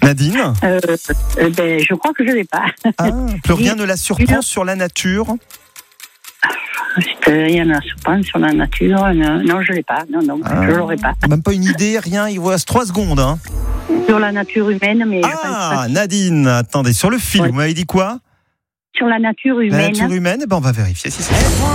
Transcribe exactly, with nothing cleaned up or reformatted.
Nadine Euh, euh, ben, je crois que je l'ai pas. Ah, plus rien ne la surprend sur la nature. Il y en a souvent sur la nature. Non, non je l'ai pas. Non, non, Ah, je l'aurais pas. Même pas une idée, rien, il vous reste trois secondes. Hein. Sur la nature humaine, mais je pense Ah, pas. Nadine, attendez, sur le film, Ouais. vous m'avez dit quoi? Sur la nature La humaine. nature humaine, eh ben on va vérifier si c'est ça.